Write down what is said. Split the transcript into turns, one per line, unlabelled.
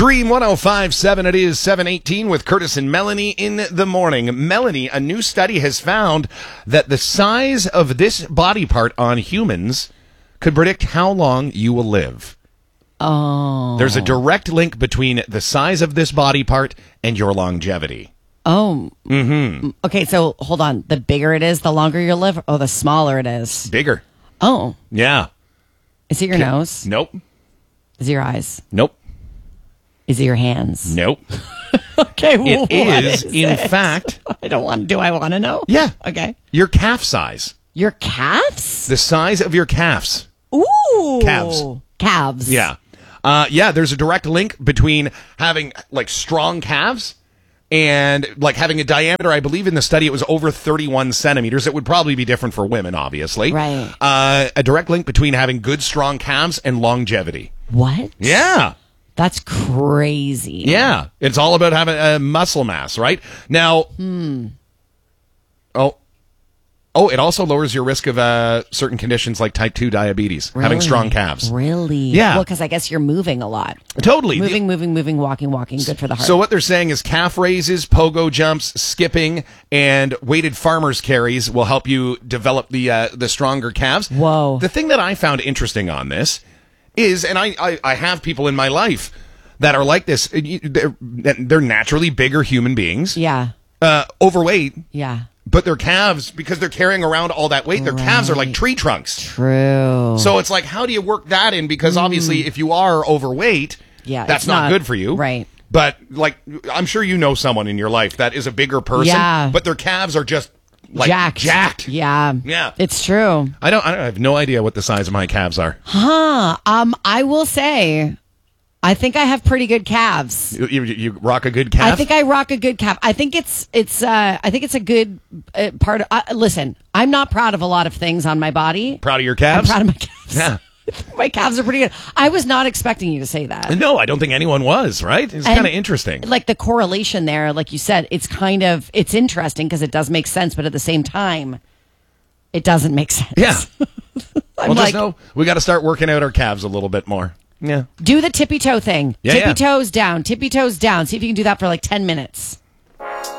Dream 105.7, it is 7:18 with Curtis and Melanie in the morning. Melanie, a new study has found that the size of this body part on humans could predict how long you will live.
Oh.
There's a direct link between the size of this body part and your longevity.
Oh. Mm-hmm. Okay, so hold on. The bigger it is, the longer you'll live, or the smaller it is?
Bigger.
Oh.
Yeah.
Is it your nose?
Nope.
Is it your eyes?
Nope.
Is it your hands?
Nope.
Okay, well,
It is, in fact...
do I want to know?
Yeah.
Okay.
Your calf size.
Your calves?
The size of your calves.
Ooh.
Calves.
Calves.
Yeah. There's a direct link between having, like, strong calves and, like, having a diameter, I believe in the study it was over 31 centimeters. It would probably be different for women, obviously.
Right.
A direct link between having good, strong calves and longevity.
What?
Yeah.
That's crazy.
Yeah. It's all about having muscle mass, right? Now... Oh, it also lowers your risk of certain conditions like type 2 diabetes,
Really?
having strong calves.
Really?
Yeah.
Well, because I guess you're moving a lot.
Totally.
Moving, walking. Good for the heart.
So what they're saying is calf raises, pogo jumps, skipping, and weighted farmer's carries will help you develop the stronger calves.
Whoa.
The thing that I found interesting on this is, and I have people in my life that are like this, they're naturally bigger human beings.
Yeah.
Overweight.
Yeah.
But their calves, because they're carrying around all that weight, their calves are like tree trunks.
True.
So it's like, how do you work that in? Because obviously, if you are overweight, that's not good for you.
Right.
But, like, I'm sure you know someone in your life that is a bigger person, but their calves are just, like, jacked.
Yeah.
Yeah.
It's true.
I have no idea what the size of my calves are.
I will say, I think I have pretty good calves.
You rock a good calf?
I think I rock a good calf. I think it's a good part of, listen, I'm not proud of a lot of things on my body.
Proud of your calves?
I'm proud of my calves.
Yeah.
My calves are pretty good. I was not expecting you to say that.
No, I don't think anyone was, right? It's kind of interesting.
Like the correlation there, like you said, it's interesting because it does make sense, but at the same time, it doesn't make sense.
Yeah.
I'm
just know we got to start working out our calves a little bit more. Yeah.
Do the tippy toe thing.
Yeah,
tippy toes down. See if you can do that for like 10 minutes.